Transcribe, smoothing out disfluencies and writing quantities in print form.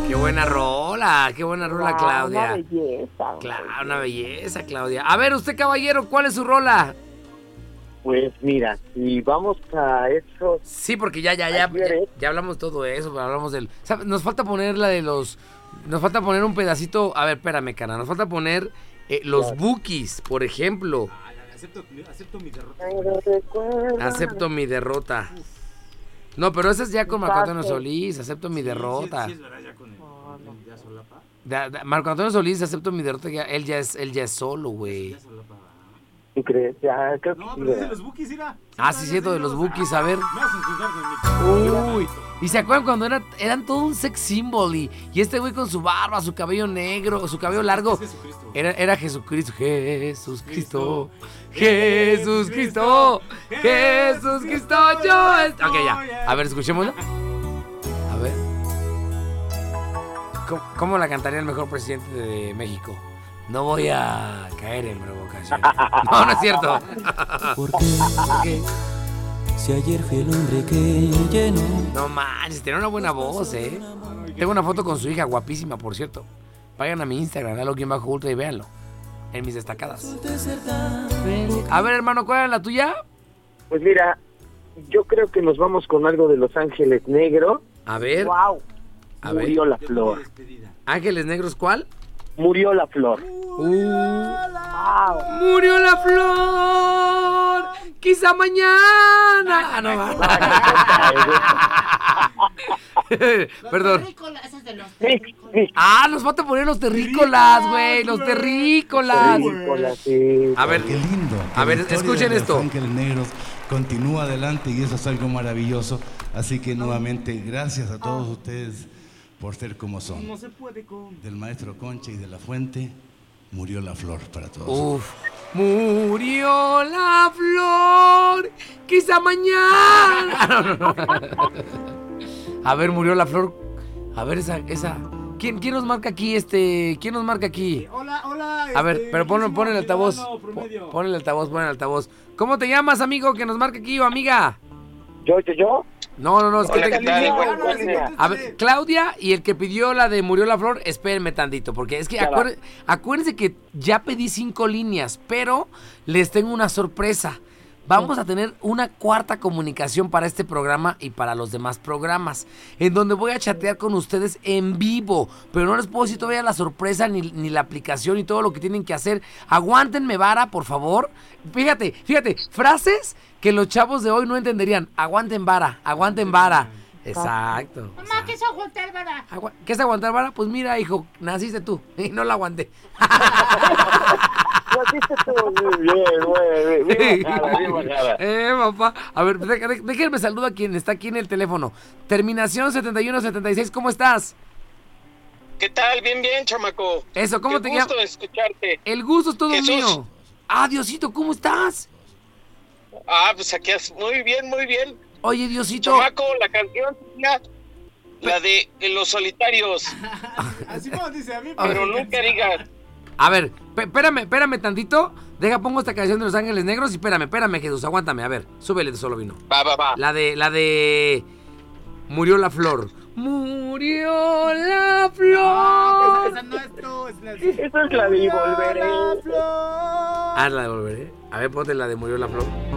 Qué buena rola, Claudia. Una belleza. Claro, una belleza, Claudia. A ver, usted, caballero, ¿cuál es su rola? Pues mira, si vamos a eso... Sí, porque ya hablamos todo eso, pero hablamos del... ¿sabes? Nos falta poner nos falta poner un pedacito... A ver, espérame, cara. Nos falta poner los Bukis, por ejemplo. Acepto mi derrota. Acepto mi derrota. No, pero ese es ya con Marco Antonio Solís. Acepto mi derrota. Sí, es verdad, ya con el ya solapa. Marco Antonio Solís, acepto mi derrota. Él ya es solo, güey. Ya solapa. ¿Tú crees? Ya, creo No, que pero es de los Bukis, mira. Sí, cierto, de los Bukis, a ver. Me hacen juzgar de mi... Uy, y se acuerdan cuando eran todo un sex symbol y este güey con su barba, su cabello negro, su cabello largo. Era Jesucristo, Jesucristo, Jesucristo, Jesucristo, yo. Ok, ya. A ver, escuchémosla. A ver. ¿Cómo la cantaría el mejor presidente de México? No voy a caer en provocación. No es cierto. ¿Por qué? Si ayer fui el hombre que llenó. No manches, tiene una buena voz, ¿eh? Tengo una foto con su hija, guapísima, por cierto. Vayan a mi Instagram, @ultra y véanlo. En mis destacadas. A ver, hermano, ¿cuál es la tuya? Pues mira, yo creo que nos vamos con algo de Los Ángeles Negros. A ver. Wow. A ver. Murió la flor. ¿Ángeles Negros cuál? Murió la flor. Murió la flor. Quizá mañana. No va. Perdón. Nos falta poner los terrícolas, güey. Los terrícolas. Sí. A ver, qué lindo. A ver, escuchen esto. Los Ángeles Negros continúa adelante y eso es algo maravilloso. Así que nuevamente, gracias a todos ustedes por ser como son. No se puede con... Del maestro Concha y de la Fuente, murió la flor para todos. Uf. Murió la flor. Quizá mañana. No. A ver, murió la flor. A ver, esa. ¿Quién nos marca aquí, ¿Quién nos marca aquí? Hola. A ver, pero pon el altavoz. Pon el altavoz. ¿Cómo te llamas, amigo, que nos marca aquí o amiga? ¿Yo? No, es que Hola, A ver, Claudia y el que pidió la de Murió la Flor, espérenme tantito, porque es que acuérdense que ya pedí 5 líneas, pero les tengo una sorpresa. Vamos a tener una cuarta comunicación para este programa y para los demás programas, en donde voy a chatear con ustedes en vivo, pero no les puedo decir todavía la sorpresa ni la aplicación y todo lo que tienen que hacer. Aguántenme vara, por favor. Fíjate, frases que los chavos de hoy no entenderían. Aguanten vara. Exacto. Mamá, ¿qué es aguantar vara? ¿Qué es aguantar vara? Pues mira, hijo, naciste tú y no la aguanté. Bien bajada. Papá. A ver, déjenme saludar a quien está aquí en el teléfono. Terminación 7176, ¿cómo estás? ¿Qué tal? Bien, chamaco. Eso, ¿cómo te llamas? Qué gusto escucharte. El gusto es todo Jesús. mío. Diosito, ¿cómo estás? Pues aquí muy bien. Oye, Diosito. Chamaco, la canción, la de Los Solitarios. Así como dice a mí. Pero nunca digas. A ver, espérame tantito. Pongo esta canción de Los Ángeles Negros y espérame, Jesús, aguántame. A ver, súbele de solo vino. Va. La de Murió la flor. Murió la flor. Esa no es tú, Esa es la de Volveré. La de Volveré. A ver, ponte la de Murió la flor.